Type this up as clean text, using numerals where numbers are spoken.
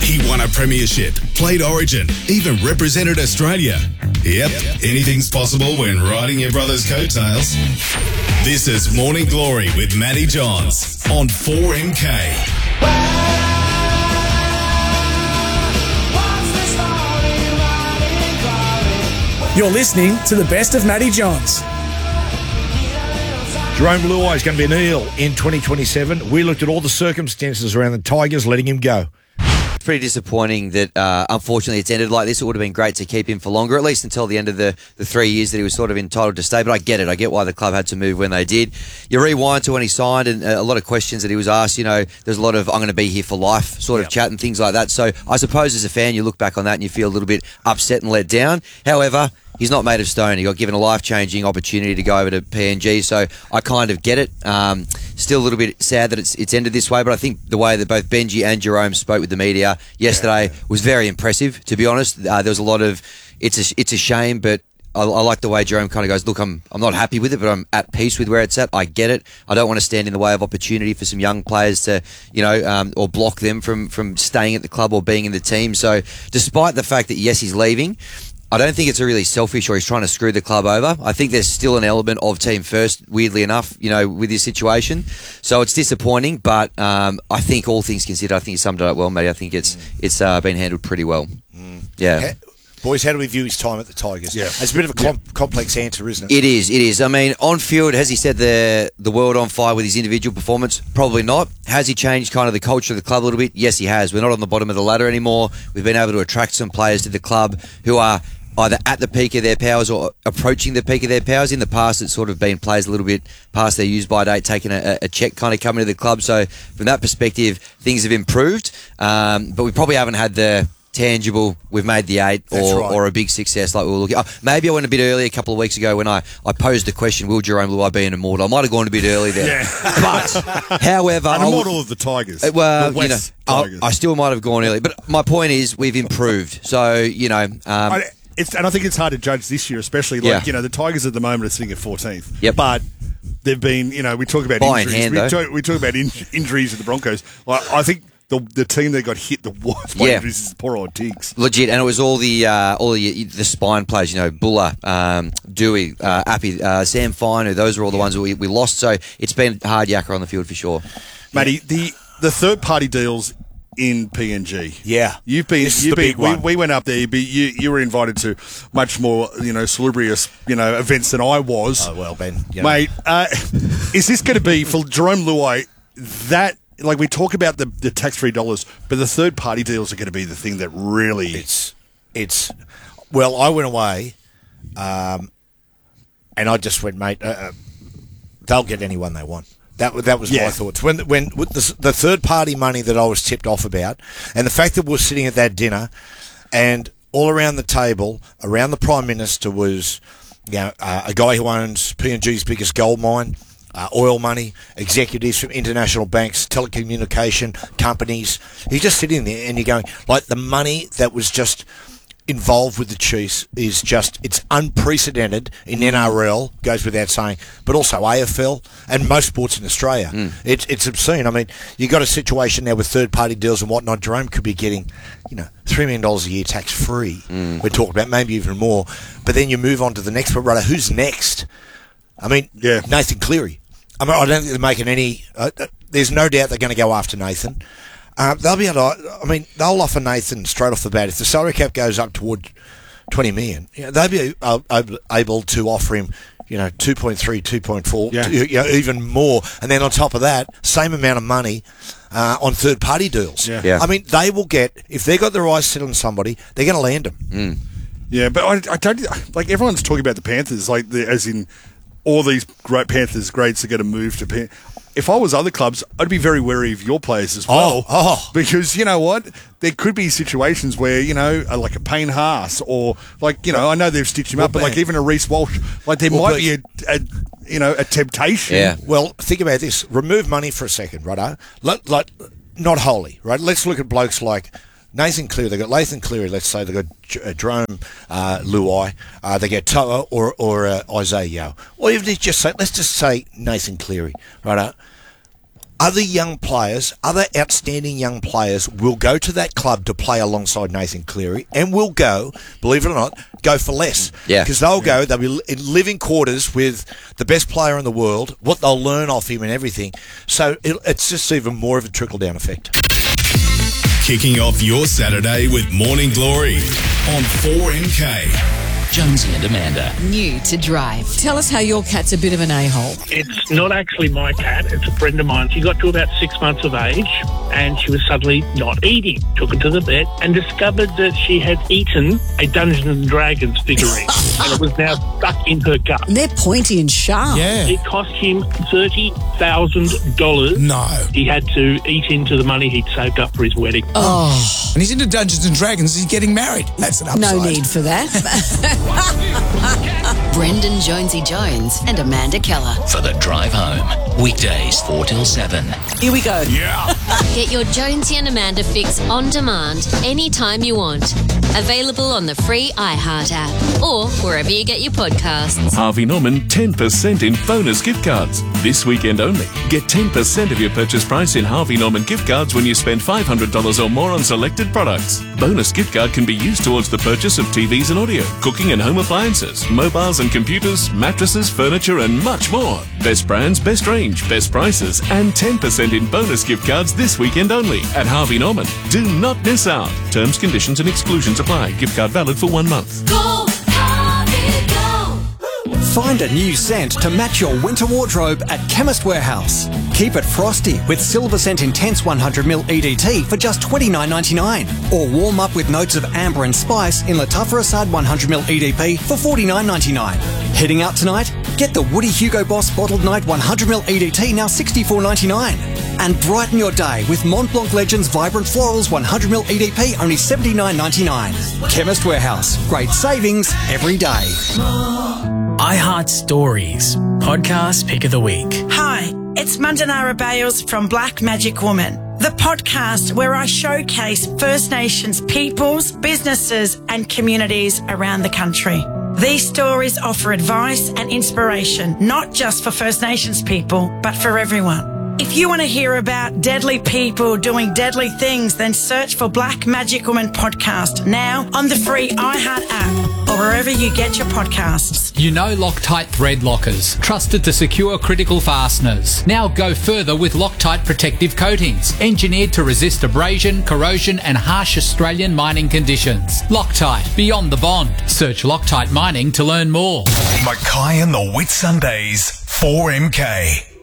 He won a premiership, played Origin, even represented Australia. Yep, anything's possible when riding your brother's coattails. This is Morning Glory with Matty Johns on 4MK. You're listening to the best of Matty Johns. Jarome Luai is going to be an Eel in 2027. We looked at all the circumstances around the Tigers letting him go. It's pretty disappointing that unfortunately it's ended like this. It would have been great to keep him for longer, at least until the end of the 3 years that he was sort of entitled to stay. But I get it. I get why the club had to move when they did. You rewind to when he signed and a lot of questions that he was asked. You know, there's a lot of I'm going to be here for life sort of chat and things like that. So I suppose as a fan you look back on that and you feel a little bit upset and let down. However, he's not made of stone. He got given a life-changing opportunity to go over to PNG, so I kind of get it. Still a little bit sad that it's ended this way, but I think the way that both Benji and Jarome spoke with the media yesterday was very impressive, to be honest. There was a lot of, it's a shame, but I like the way Jarome kind of goes, look, I'm not happy with it, but I'm at peace with where it's at. I get it. I don't want to stand in the way of opportunity for some young players to, or block them from staying at the club or being in the team. So despite the fact that, yes, he's leaving, I don't think it's a really selfish or he's trying to screw the club over. I think there's still an element of team first, weirdly enough, with this situation. So it's disappointing, but I think all things considered, I think you summed it up well, Matty. I think it's been handled pretty well. Yeah. Boys, how do we view his time at the Tigers? Yeah. It's a bit of a complex answer, isn't it? It is. I mean, on field, has he set the world on fire with his individual performance? Probably not. Has he changed kind of the culture of the club a little bit? Yes, he has. We're not on the bottom of the ladder anymore. We've been able to attract some players to the club who are either at the peak of their powers or approaching the peak of their powers. In the past, it's sort of been players a little bit past their use-by date, taking a check kind of coming to the club. So from that perspective, things have improved. But we probably haven't had the tangible, we've made the 8 or a big success like we were looking. Maybe I went a bit early a couple of weeks ago when I posed the question, will Jarome Luai be an immortal? I might have gone a bit early there. But, however... An immortal of the Tigers. Well, the West Tigers. I still might have gone early. But my point is, we've improved. So, and I think it's hard to judge this year, especially the Tigers at the moment are sitting at 14th. Yep. But they've been, we talk about injuries. We talk about injuries at the Broncos. I think the team that got hit the worst by injuries is poor old Tiggs. Legit, and it was all the spine players, Buller, Dewey, Appy, Sam Fine, those were all the ones that we lost. So it's been hard yakka on the field for sure. Matty, the third party deals in PNG. Yeah. Big one. We went up there, but you were invited to much more, salubrious, events than I was. Oh, well, Ben. Mate, is this going to be, for Jarome Luai, that, like we talk about the tax-free dollars, but the third-party deals are going to be the thing that really... It's well, I went away, and I just went, mate, they'll get anyone they want. That was my thoughts. When with the third-party money that I was tipped off about, and the fact that we're sitting at that dinner, and all around the table, around the Prime Minister was a guy who owns PNG's biggest gold mine, oil money, executives from international banks, telecommunication companies. He's just sitting there and you're going, like, the money that was just involved with the Chiefs is just, it's unprecedented in NRL, goes without saying, but also AFL and most sports in Australia. It's obscene. I mean, you got a situation now with third-party deals and whatnot. Jarome could be getting, $3 million a year tax-free. We're talking about maybe even more. But then you move on to the next one, right? Who's next? I mean, Nathan Cleary. I mean, I don't think they're making any... there's no doubt they're going to go after Nathan. They'll be able to... I mean, they'll offer Nathan straight off the bat. If the salary cap goes up toward 20 million, they'll be able to offer him, 2.3, 2.4, even more. And then on top of that, same amount of money on third-party deals. Yeah. I mean, they will get... If they've got their eyes set on somebody, they're going to land them. Yeah, but I don't... Like, everyone's talking about the Panthers, like, as in... all these great Panthers greats are going to move to if I was other clubs, I'd be very wary of your players as well. Because you know what? There could be situations where, like a Payne Haas or like, I know they've stitched him up, but like even a Reece Walsh, like there might be a temptation. Yeah. Well, think about this. Remove money for a second, right? Like, not wholly, right? Let's look at blokes like Nathan Cleary. They've got Nathan Cleary, let's say. They've got Jarome Luai. They get Toa or Isaiah Yeo. Or even let's just say Nathan Cleary, right? other young players, other outstanding young players will go to that club to play alongside Nathan Cleary and will go, believe it or not, go for less. Yeah. Because they'll be in living quarters with the best player in the world, what they'll learn off him and everything. So it's just even more of a trickle-down effect. Kicking off your Saturday with Morning Glory on 4MK. Jonesy and Amanda. New to drive. Tell us how your cat's a bit of an a-hole. It's not actually my cat, it's a friend of mine. She got to about 6 months of age and she was suddenly not eating. Took her to the vet and discovered that she had eaten a Dungeons and Dragons figurine and it was now stuck in her gut. And they're pointy and sharp. Yeah. It cost him $30,000. No. He had to eat into the money he'd saved up for his wedding. Oh. And he's into Dungeons and Dragons. He's getting married. That's an upside. No need for that. Brendan Jonesy Jones and Amanda Keller. For the drive home. Weekdays 4 till 7. Here we go. Yeah. Get your Jonesy and Amanda fix on demand anytime you want. Available on the free iHeart app or wherever you get your podcasts. Harvey Norman 10% in bonus gift cards. This weekend only. Get 10% of your purchase price in Harvey Norman gift cards when you spend $500 or more on selected products. Bonus gift card can be used towards the purchase of TVs and audio, cooking and home appliances, mobiles and computers, mattresses, furniture and much more. Best brands, best range, best prices and 10% in bonus gift cards this weekend only at Harvey Norman. Do not miss out. Terms, conditions and exclusions apply. Gift card valid for 1 month. Go, Harvey, go! Find a new scent to match your winter wardrobe at Chemist Warehouse. Keep it frosty with Silver Scent Intense 100ml EDT for just $29.99. Or warm up with notes of amber and spice in Lattafa Assad 100ml EDP for $49.99. Heading out tonight? Get the Woody Hugo Boss Bottled Night 100ml EDT now $64.99. And brighten your day with Mont Blanc Legends Vibrant Florals 100ml EDP only $79.99. Chemist Warehouse. Great savings every day. iHeart Stories. Podcast Pick of the Week. Hi, it's Mandanara Bales from Black Magic Woman, the podcast where I showcase First Nations peoples, businesses and communities around the country. These stories offer advice and inspiration, not just for First Nations people, but for everyone. If you want to hear about deadly people doing deadly things, then search for Black Magic Woman Podcast now on the free iHeart app or wherever you get your podcasts. You know Loctite thread lockers, trusted to secure critical fasteners. Now go further with Loctite protective coatings, engineered to resist abrasion, corrosion and harsh Australian mining conditions. Loctite, beyond the bond. Search Loctite Mining to learn more. Mackay and the Whit Sundays, 4MK.